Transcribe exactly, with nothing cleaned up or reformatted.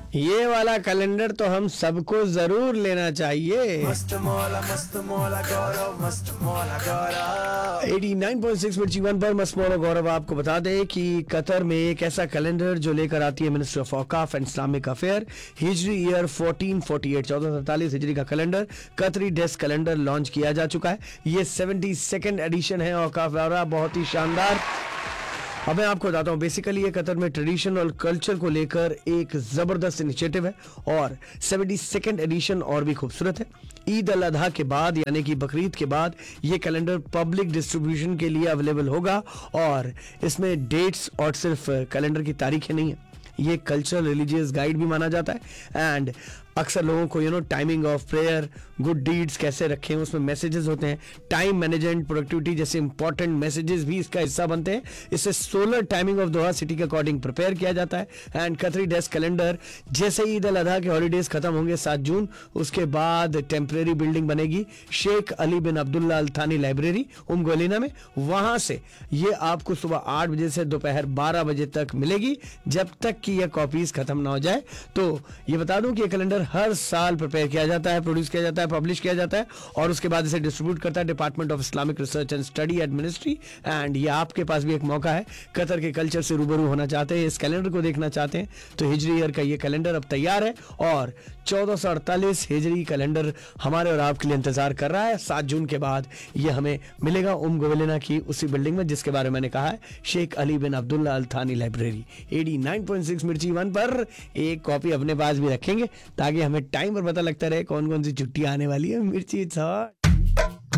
ये वाला कैलेंडर तो हम सबको जरूर लेना चाहिए। मस्त मौला मस्त मौला गौरव मस्त मौला गौरव। एटी नाइन पॉइंट सिक्स मिर्ची वन पर मस्त मौला गौरव आपको बता दें कि कतर में एक ऐसा कैलेंडर जो लेकर आती है ministry of औकाफ and Islamic affair, Hijri year fourteen forty eight चौदह सौ सैंतालीस हिजरी का कैलेंडर कतरी डेस्क कैलेंडर लॉन्च किया जा चुका है। ये सेवेंटी सेकेंड एडिशन है औकाफ वाला, बहुत ही शानदार। अब मैं आपको बताता हूँ, बेसिकली ये कतर में ट्रेडिशन और कल्चर को लेकर एक जबरदस्त इनिशिएटिव है और सेवेंटी सेकेंड एडिशन और भी खूबसूरत है। ईद अल अधा के बाद यानी कि बकरीद के बाद ये कैलेंडर पब्लिक डिस्ट्रीब्यूशन के लिए अवेलेबल होगा और इसमें डेट्स और सिर्फ कैलेंडर की तारीखें नहीं है, ये कल्चरल रिलीजियस गाइड भी माना जाता है। एंड अक्सर लोगों को you know timing of prayer, good deeds कैसे रखें, उसमें मैसेजेस होते हैं, टाइम मैनेजमेंट, प्रोडक्टिविटी जैसे इंपॉर्टेंट मैसेजेस भी इसका हिस्सा बनते हैं। इससे solar timing of Doha city के अकॉर्डिंग प्रिपेयर किया जाता है। एंड कतरी डेस्क कैलेंडर जैसे ईद अल अधा के हॉलीडेज खत्म होंगे सात जून, उसके बाद टेम्परेरी बिल्डिंग बनेगी शेख अली बिन अब्दुल्ला अल थानी लाइब्रेरी उम गोलिना में। वहां से ये आपको सुबह आठ बजे से दोपहर बारह बजे तक मिलेगी, जब तक कि यह कॉपीज खत्म ना हो जाए। तो ये बता दूं कि यह कैलेंडर हर साल प्रिपेयर किया जाता है, प्रोड्यूस किया जाता है, पब्लिश किया जाता है और उसके बाद इसे डिस्ट्रीब्यूट करता है department of Islamic research and study eight ministry. And ये आपके पास भी एक मौका है, कतर के कल्चर से रूबरू होना चाहते हैं, इस कैलेंडर को देखना चाहते हैं तो हिजरी ईयर का ये कैलेंडर अब तैयार है और चौदह सौ अड़तालीस हिजरी कैलेंडर हमारे और आपके लिए इंतजार कर रहा है। सात जून के बाद ये हमें मिलेगा उम गोवेलिना की उसी बिल्डिंग में जिसके बारे में मैंने कहा है, शेख अली बिन अब्दुल्ला अल थानी library. Eighty nine point six मिर्ची वन पर एक कॉपी अपने पास भी रखेंगे ताकि हमें टाइम पर पता लगता रहे कौन कौन सी छुट्टियां आने वाली है। मिर्ची इट्स हॉट।